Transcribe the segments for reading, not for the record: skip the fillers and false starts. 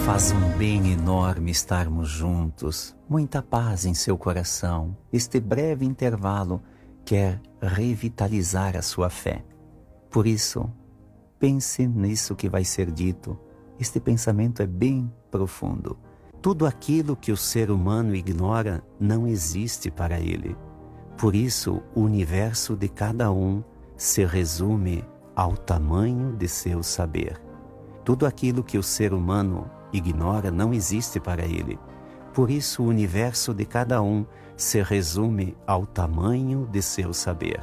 Faz um bem enorme estarmos juntos, muita paz em seu coração. Este breve intervalo quer revitalizar a sua fé. Por isso, pense nisso que vai ser dito. Este pensamento é bem profundo. Tudo aquilo que o ser humano ignora não existe para ele. Por isso, o universo de cada um se resume ao tamanho de seu saber. Tudo aquilo que o ser humano ignora não existe para ele. Por isso, o universo de cada um se resume ao tamanho de seu saber.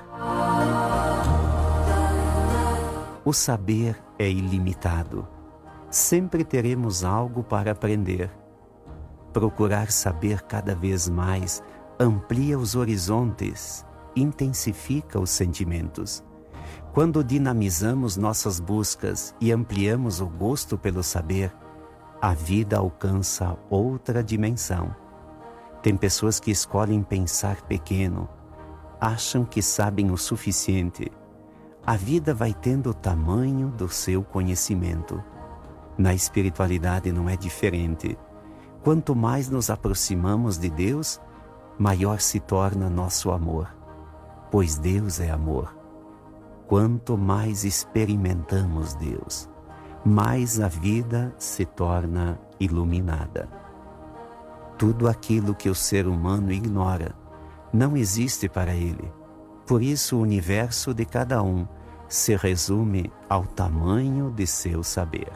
O saber é ilimitado. Sempre teremos algo para aprender. Procurar saber cada vez mais amplia os horizontes, intensifica os sentimentos. Quando dinamizamos nossas buscas e ampliamos o gosto pelo saber, a vida alcança outra dimensão. Tem pessoas que escolhem pensar pequeno, acham que sabem o suficiente. A vida vai tendo o tamanho do seu conhecimento. Na espiritualidade não é diferente. Quanto mais nos aproximamos de Deus, maior se torna nosso amor, pois Deus é amor. Quanto mais experimentamos Deus, mais a vida se torna iluminada. Tudo aquilo que o ser humano ignora não existe para ele. Por isso, o universo de cada um se resume ao tamanho de seu saber.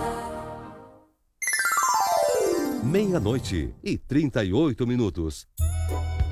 Meia-noite e 38 minutos.